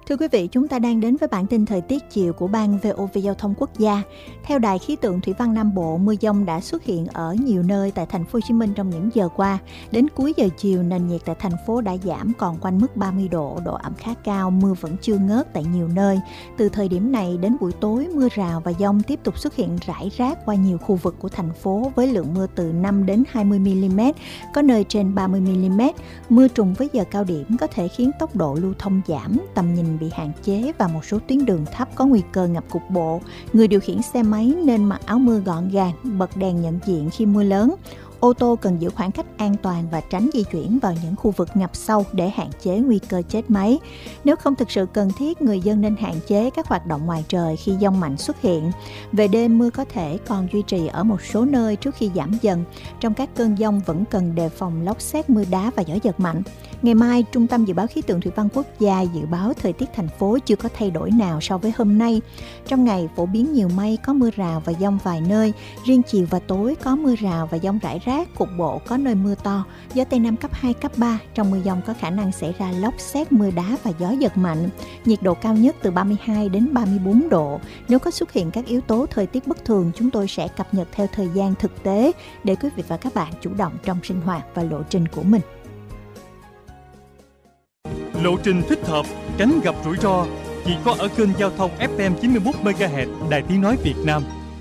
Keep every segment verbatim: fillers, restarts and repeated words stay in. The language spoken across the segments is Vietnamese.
Thưa quý vị, chúng ta đang đến với bản tin thời tiết chiều của Ban vê o vê Giao thông Quốc gia. Theo Đài khí tượng thủy văn Nam Bộ, mưa dông đã xuất hiện ở nhiều nơi tại thành phố Hồ Chí Minh trong những giờ qua. Đến cuối giờ chiều, nền nhiệt tại thành phố đã giảm còn quanh mức ba mươi độ, độ ẩm khá cao, mưa vẫn chưa ngớt tại nhiều nơi. Từ thời điểm này đến buổi tối, mưa rào và dông tiếp tục xuất hiện rải rác qua nhiều khu vực của thành phố với lượng mưa từ năm đến hai mươi mi-li-mét, có nơi trên ba mươi mi-li-mét. Mưa trùng với giờ cao điểm có thể khiến tốc độ lưu thông giảm, tầm nhìn bị hạn chế và một số tuyến đường thấp có nguy cơ ngập cục bộ. Người điều khiển xe máy nên mặc áo mưa gọn gàng, bật đèn nhận diện khi mưa lớn. Ô tô cần giữ khoảng cách an toàn và tránh di chuyển vào những khu vực ngập sâu để hạn chế nguy cơ chết máy. Nếu không thực sự cần thiết, người dân nên hạn chế các hoạt động ngoài trời khi dông mạnh xuất hiện. Về đêm, mưa có thể còn duy trì ở một số nơi trước khi giảm dần. Trong các cơn dông vẫn cần đề phòng lốc sét, mưa đá và gió giật mạnh. Ngày mai, Trung tâm Dự báo Khí tượng Thủy văn Quốc gia dự báo thời tiết thành phố chưa có thay đổi nào so với hôm nay. Trong ngày, phổ biến nhiều mây, có mưa rào và dông vài nơi. Riêng chiều và tối có mưa rào và dông rải rác, cục bộ có nơi mưa to. Gió Tây Nam cấp hai, cấp ba. Trong mưa dông có khả năng xảy ra lốc sét, mưa đá và gió giật mạnh. Nhiệt độ cao nhất từ ba mươi hai đến ba mươi bốn độ. Nếu có xuất hiện các yếu tố thời tiết bất thường, chúng tôi sẽ cập nhật theo thời gian thực tế để quý vị và các bạn chủ động trong sinh hoạt và lộ trình của mình. Lộ trình thích hợp, tránh gặp rủi ro chỉ có ở kênh giao thông ép em chín mươi mốt mê ga héc Đài Tiếng nói Việt Nam.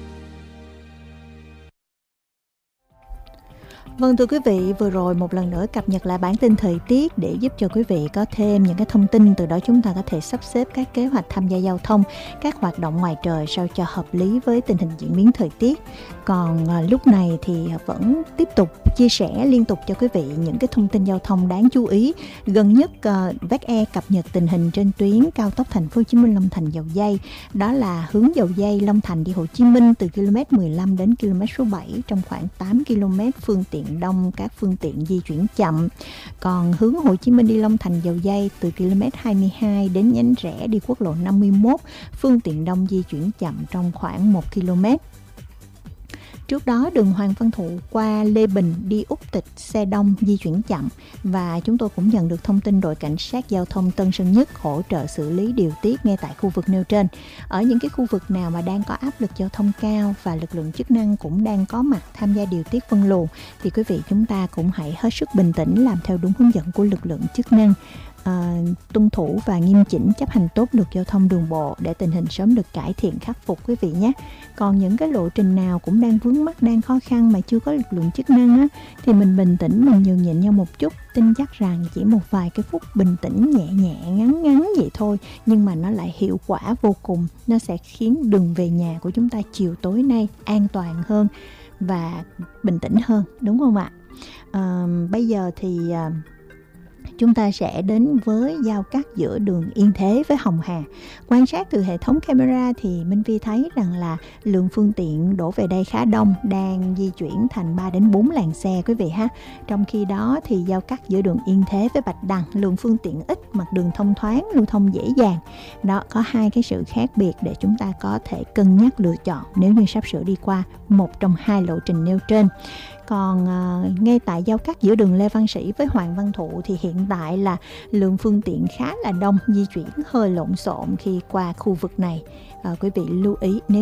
Vâng, thưa quý vị, vừa rồi một lần nữa cập nhật lại bản tin thời tiết để giúp cho quý vị có thêm những cái thông tin, từ đó chúng ta có thể sắp xếp các kế hoạch tham gia giao thông, các hoạt động ngoài trời sao cho hợp lý với tình hình diễn biến thời tiết. Còn à, lúc này thì vẫn tiếp tục chia sẻ liên tục cho quý vị những cái thông tin giao thông đáng chú ý. Gần nhất à, vê e e cập nhật tình hình trên tuyến cao tốc thành phố Hồ Chí Minh Long Thành Dầu Giây, đó là hướng Dầu Giây Long Thành đi Hồ Chí Minh từ km mười lăm đến km số bảy trong khoảng tám ki lô mét, phương tiện đông các phương tiện di chuyển chậm. Còn hướng Hồ Chí Minh đi Long Thành Dầu Giây từ km hai mươi hai đến nhánh rẽ đi quốc lộ năm mươi mốt, phương tiện đông di chuyển chậm trong khoảng một ki lô mét. Trước đó, đường Hoàng Văn Thụ qua Lê Bình đi Úc Tịch, xe đông di chuyển chậm. Và chúng tôi cũng nhận được thông tin đội cảnh sát giao thông Tân Sơn Nhất hỗ trợ xử lý điều tiết ngay tại khu vực nêu trên. Ở những cái khu vực nào mà đang có áp lực giao thông cao và lực lượng chức năng cũng đang có mặt tham gia điều tiết phân luồng, thì quý vị chúng ta cũng hãy hết sức bình tĩnh, làm theo đúng hướng dẫn của lực lượng chức năng. À, tuân thủ và nghiêm chỉnh chấp hành tốt luật giao thông đường bộ để tình hình sớm được cải thiện khắc phục quý vị nhé. Còn những cái lộ trình nào cũng đang vướng mắc, đang khó khăn mà chưa có lực lượng chức năng á, thì mình bình tĩnh, mình nhường nhịn nhau một chút, tin chắc rằng chỉ một vài cái phút bình tĩnh nhẹ nhẹ ngắn ngắn vậy thôi, nhưng mà nó lại hiệu quả vô cùng. Nó sẽ khiến đường về nhà của chúng ta chiều tối nay an toàn hơn và bình tĩnh hơn, đúng không ạ? À, bây giờ thì à, chúng ta sẽ đến với giao cắt giữa đường Yên Thế với Hồng Hà. Quan sát từ hệ thống camera thì Minh Vi thấy rằng là lượng phương tiện đổ về đây khá đông, đang di chuyển thành ba đến bốn làn xe quý vị ha. Trong khi đó thì giao cắt giữa đường Yên Thế với Bạch Đằng, lượng phương tiện ít, mặt đường thông thoáng, lưu thông dễ dàng. Đó, có hai cái sự khác biệt để chúng ta có thể cân nhắc lựa chọn nếu như sắp sửa đi qua một trong hai lộ trình nêu trên. Còn à, ngay tại giao cắt giữa đường Lê Văn Sĩ với Hoàng Văn Thụ thì hiện tại là lượng phương tiện khá là đông, di chuyển hơi lộn xộn khi qua khu vực này. À, quý vị lưu ý nếu